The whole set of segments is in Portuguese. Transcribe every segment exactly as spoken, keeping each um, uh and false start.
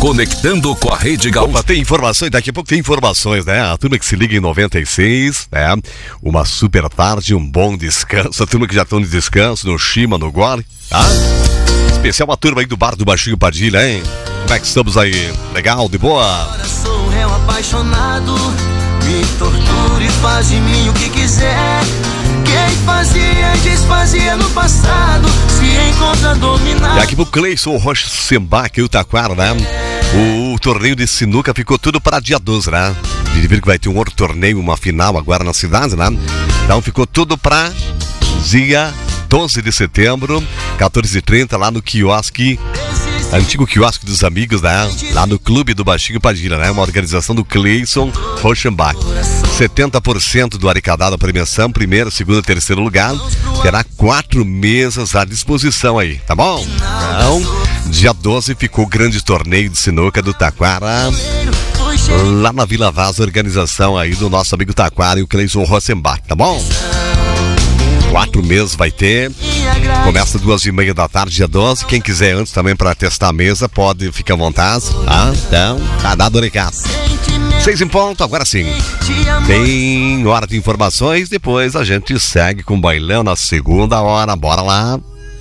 Conectando com a Rede Gaúcha. Tem informações, daqui a pouco tem informações, né? A turma que se liga em noventa e seis, né? Uma super tarde, um bom descanso. A turma que já estão de descanso no Shima, no Gole, tá? Especial a turma aí do Bar do Baixinho Padilha, hein? Como é que estamos aí? Legal, de boa? Agora sou um réu apaixonado, me tortura e faz de mim o que quiser. Quem fazia e desfazia no passado se encontra dominado. E aqui pro Cleison Rosenbach, o Taquara, né? O torneio de sinuca ficou tudo para dia doze, né? De vir que vai ter um outro torneio, uma final agora na cidade, né? Então ficou tudo para dia doze de setembro, quatorze e trinta, lá no quiosque, antigo quiosque dos amigos, né? Lá no Clube do Baixinho Padilha, né? Uma organização do Cleison Rosenbach. setenta por cento do arrecadado da premiação, primeiro, segundo e terceiro lugar, terá quatro mesas à disposição aí, tá bom? Então, dia doze ficou o grande torneio de sinuca do Taquara, lá na Vila Vaz, organização aí do nosso amigo Taquara e o Cleison Rosenbach, tá bom? Quatro meses vai ter, começa duas e meia da tarde, dia doze. Quem quiser antes também para testar a mesa, pode ficar à vontade, tá? Então, tá dado o recado. Seis em ponto, agora sim. Tem hora de informações, depois a gente segue com o bailão na segunda hora, bora lá.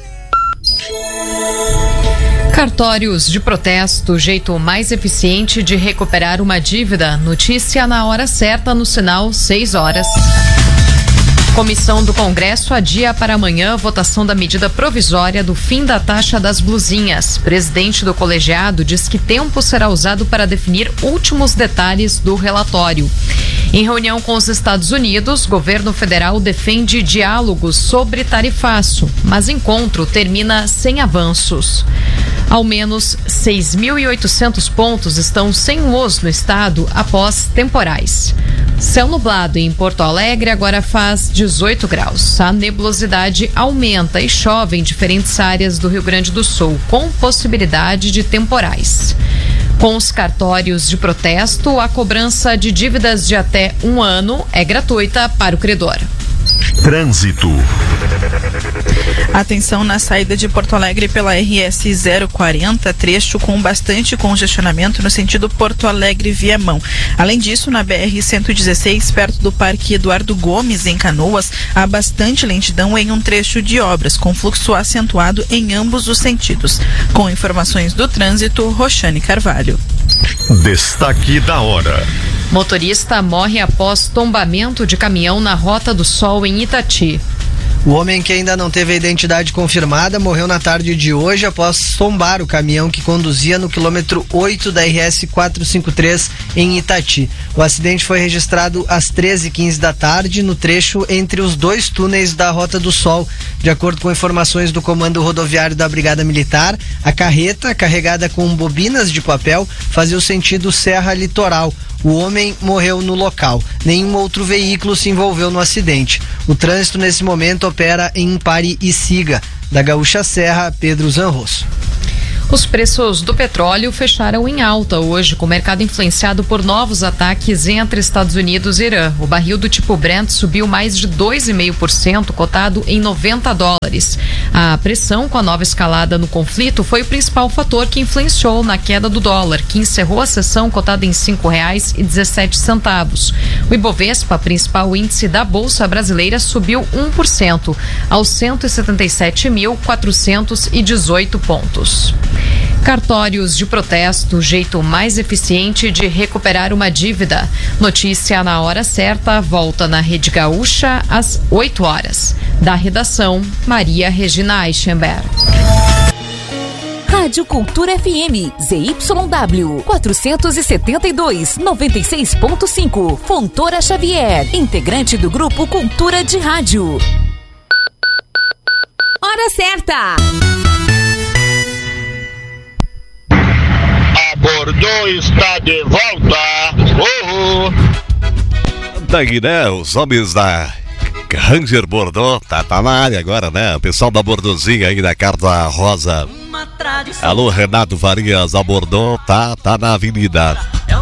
Cartórios de protesto, jeito mais eficiente de recuperar uma dívida. Notícia na hora certa, no sinal seis horas. Comissão do Congresso adia para amanhã a votação da medida provisória do fim da taxa das blusinhas. Presidente do colegiado diz que tempo será usado para definir últimos detalhes do relatório. Em reunião com os Estados Unidos, governo federal defende diálogos sobre tarifaço, mas encontro termina sem avanços. Ao menos seis mil e oitocentos pontos estão sem luz no estado após temporais. Céu nublado em Porto Alegre agora faz dezoito graus. A nebulosidade aumenta e chove em diferentes áreas do Rio Grande do Sul, com possibilidade de temporais. Com os cartórios de protesto, a cobrança de dívidas de até um ano é gratuita para o credor. Trânsito. Atenção na saída de Porto Alegre pela R S zero quarenta, trecho com bastante congestionamento no sentido Porto Alegre-Viamão. Além disso, na B R cento e dezesseis, perto do Parque Eduardo Gomes, em Canoas, há bastante lentidão em um trecho de obras, com fluxo acentuado em ambos os sentidos. Com informações do trânsito, Roxane Carvalho. Destaque da hora. Motorista morre após tombamento de caminhão na Rota do Sol, em Itati. O homem, que ainda não teve a identidade confirmada, morreu na tarde de hoje após tombar o caminhão que conduzia no quilômetro oito da R S quatrocentos e cinquenta e três em Itati. O acidente foi registrado às treze e quinze da tarde no trecho entre os dois túneis da Rota do Sol. De acordo com informações do Comando Rodoviário da Brigada Militar, a carreta, carregada com bobinas de papel, fazia o sentido Serra Litoral. O homem morreu no local. Nenhum outro veículo se envolveu no acidente. O trânsito nesse momento opera em pare e siga. Da Gaúcha Serra, Pedro Zanrosso. Os preços do petróleo fecharam em alta hoje, com o mercado influenciado por novos ataques entre Estados Unidos e Irã. O barril do tipo Brent subiu mais de dois vírgula cinco por cento, cotado em noventa dólares. A pressão com a nova escalada no conflito foi o principal fator que influenciou na queda do dólar, que encerrou a sessão cotada em cinco reais e dezessete centavos. O Ibovespa, principal índice da Bolsa Brasileira, subiu um por cento, aos cento e setenta e sete mil quatrocentos e dezoito pontos. Cartórios de protesto, jeito mais eficiente de recuperar uma dívida. Notícia na hora certa, volta na Rede Gaúcha às oito horas. Da redação, Maria Regina Eichenberg. Rádio Cultura F M, Z Y W, quatrocentos e setenta e dois, noventa e seis ponto cinco, Fontoura Xavier, integrante do grupo Cultura de Rádio. Hora certa! Bordeaux está de volta. Uhul. Daí, né? Os homens da Ranger Bordeaux, tá, tá na área agora, né? O pessoal da Bordeauxzinha aí da Carta Rosa. Alô, Renato Farias, a Bordeaux, tá, tá na avenida.